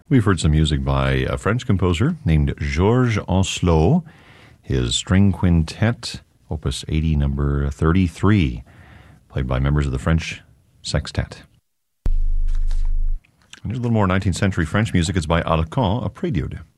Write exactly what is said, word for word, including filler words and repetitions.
We've heard some music by a French composer named Georges Ancelot, his string quintet, opus eighty, number thirty-three, played by members of the French Sextet. And here's a little more nineteenth century French music. It's by Alcan, a prelude.